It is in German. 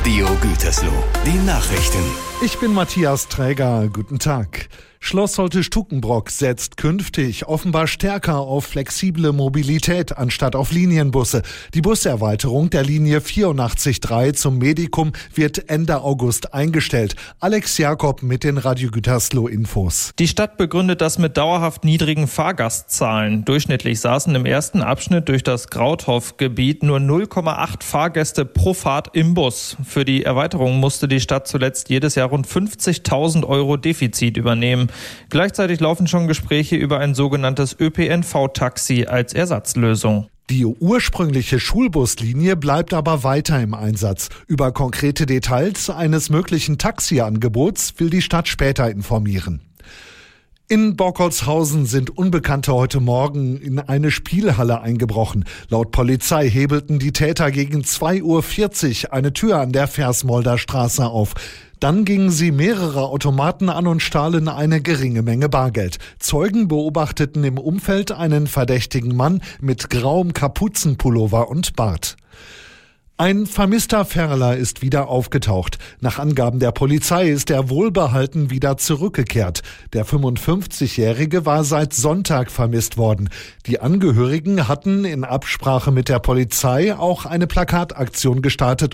Radio Gütersloh. Die Nachrichten. Ich bin Matthias Träger. Guten Tag. Schloss Solte-Stukenbrock setzt künftig offenbar stärker auf flexible Mobilität anstatt auf Linienbusse. Die Buserweiterung der Linie 84.3 zum Medikum wird Ende August eingestellt. Alex Jakob mit den Radio Gütersloh-Infos. Die Stadt begründet das mit dauerhaft niedrigen Fahrgastzahlen. Durchschnittlich saßen im ersten Abschnitt durch das Grauthof-Gebiet nur 0,8 Fahrgäste pro Fahrt im Bus. Für die Erweiterung musste die Stadt zuletzt jedes Jahr rund 50.000 Euro Defizit übernehmen. Gleichzeitig laufen schon Gespräche über ein sogenanntes ÖPNV-Taxi als Ersatzlösung. Die ursprüngliche Schulbuslinie bleibt aber weiter im Einsatz. Über konkrete Details eines möglichen Taxiangebots will die Stadt später informieren. In Borkholzhausen sind Unbekannte heute Morgen in eine Spielhalle eingebrochen. Laut Polizei hebelten die Täter gegen 2:40 Uhr eine Tür an der Versmolder Straße auf. Dann gingen sie mehrere Automaten an und stahlen eine geringe Menge Bargeld. Zeugen beobachteten im Umfeld einen verdächtigen Mann mit grauem Kapuzenpullover und Bart. Ein vermisster Ferler ist wieder aufgetaucht. Nach Angaben der Polizei ist er wohlbehalten wieder zurückgekehrt. Der 55-Jährige war seit Sonntag vermisst worden. Die Angehörigen hatten in Absprache mit der Polizei auch eine Plakataktion gestartet,